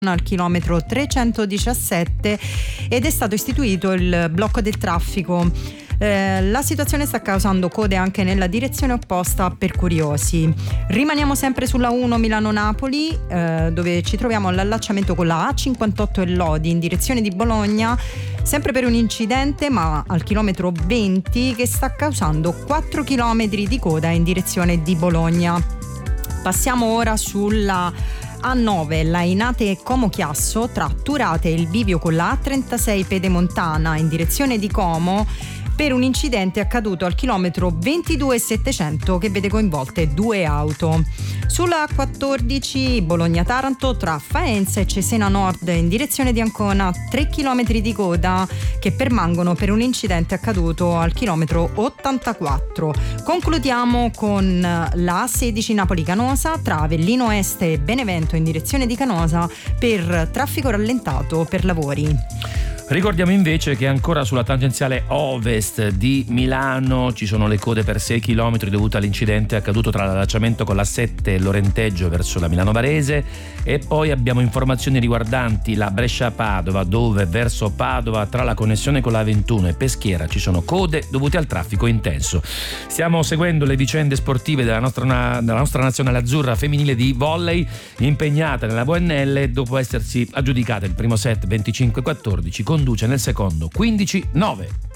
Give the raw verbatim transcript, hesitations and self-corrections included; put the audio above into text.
al chilometro trecentodiciassette ed è stato istituito il blocco del traffico. Eh, la situazione sta causando code anche nella direzione opposta per curiosi. Rimaniamo sempre sulla uno Milano-Napoli, eh, dove ci troviamo all'allacciamento con la A cinquantotto e Lodi in direzione di Bologna, sempre per un incidente ma al chilometro venti, che sta causando quattro chilometri di coda in direzione di Bologna. Passiamo ora sulla A nove Lainate Como Chiasso, tra Turate e il bivio con la A trentasei Pedemontana in direzione di Como, per un incidente accaduto al chilometro ventidue settecento che vede coinvolte due auto. Sulla A quattordici Bologna-Taranto, tra Faenza e Cesena Nord in direzione di Ancona, tre chilometri di coda che permangono per un incidente accaduto al chilometro ottantaquattro. Concludiamo con la A sedici Napoli-Canosa, tra Avellino Est e Benevento in direzione di Canosa, per traffico rallentato per lavori. Ricordiamo invece che ancora sulla tangenziale ovest di Milano ci sono le code per sei chilometri dovute all'incidente accaduto tra l'allacciamento con la sette Lorenteggio verso la Milano Varese, e poi abbiamo informazioni riguardanti la Brescia-Padova, dove verso Padova tra la connessione con la ventuno e Peschiera ci sono code dovute al traffico intenso. Stiamo seguendo le vicende sportive della nostra, della nostra nazionale azzurra femminile di volley, impegnata nella V N L dopo essersi aggiudicata il primo set venticinque quattordici, conduce nel secondo quindici nove.